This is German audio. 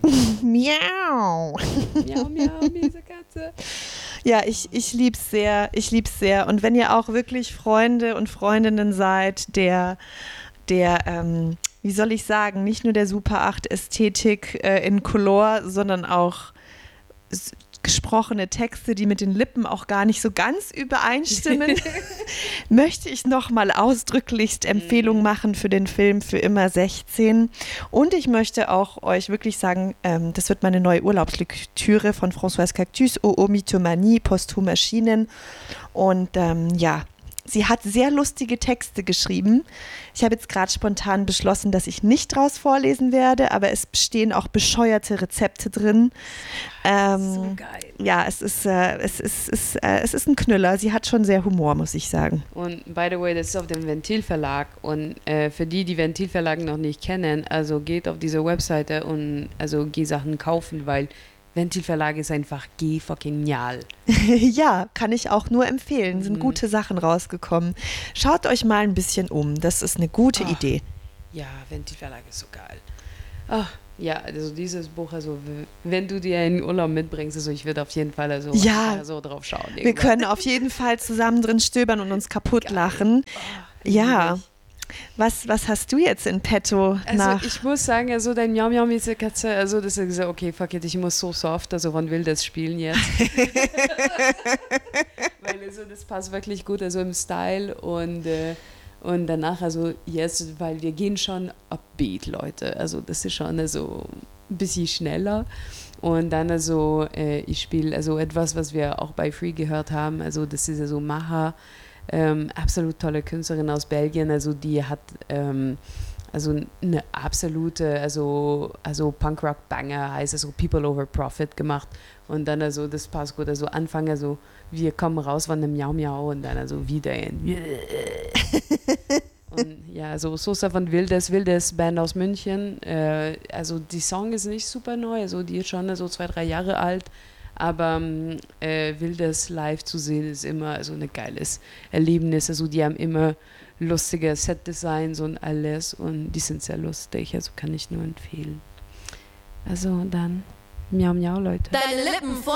Miau. Miau, miau, miese Katze. Ja, ich lieb's sehr. Ich lieb's sehr. Und wenn ihr auch wirklich Freunde und Freundinnen seid, wie soll ich sagen, nicht nur der Super 8 Ästhetik in Color, sondern auch gesprochene Texte, die mit den Lippen auch gar nicht so ganz übereinstimmen, möchte ich nochmal ausdrücklichst Empfehlung machen für den Film Für immer 16. Und ich möchte auch euch wirklich sagen, das wird meine neue Urlaubslektüre von Françoise Cactus, Oh Mythomanie, Posthum erschienen. Und ja, sie hat sehr lustige Texte geschrieben. Ich habe jetzt gerade spontan beschlossen, dass ich nicht draus vorlesen werde, aber es stehen auch bescheuerte Rezepte drin. So geil. Ja, es ist ein Knüller. Sie hat schon sehr Humor, muss ich sagen. Und by the way, das ist auf dem Ventil-Verlag. Und für die Ventil-Verlag noch nicht kennen, also geht auf diese Webseite und also geh Sachen kaufen, weil Ventil-Verlag ist einfach genial. Ja, kann ich auch nur empfehlen. Sind gute Sachen rausgekommen. Schaut euch mal ein bisschen um. Das ist eine gute Idee. Ja, Ventil-Verlag ist so geil. Ach, ja, also dieses Buch, also wenn du dir in Urlaub mitbringst, also ich würde auf jeden Fall so drauf schauen. Irgendwann. Wir können auf jeden Fall zusammen drin stöbern und uns kaputt lachen. Ja. Was hast du jetzt in petto? Also ich muss sagen, also dein Miau Miau miese Katze, also das ist gesagt, okay, fuck it, ich muss so soft, also wann will das spielen jetzt? Weil also das passt wirklich gut, also im Style und danach, also jetzt, weil wir gehen schon upbeat, Leute, also das ist schon also ein bisschen schneller und dann also ich spiele also etwas, was wir auch bei Free gehört haben, also das ist also Maha, absolut tolle Künstlerin aus Belgien, also die hat also eine absolute, also Punk-Rock-Banger, heißt also People Over Profit gemacht und dann also das passt gut, also Anfang, also wir kommen raus von einem Miau Miau und dann also wieder in und ja, so Sosa von Wildes Band aus München, also die Song ist nicht super neu, also die ist schon so 2-3 Jahre alt, aber Wildes live zu sehen ist immer so ein geiles Erlebnis. Also die haben immer lustige Set-Designs und alles und die sind sehr lustig, also kann ich nur empfehlen. Also dann Miau Miau, Leute. Deine Lippen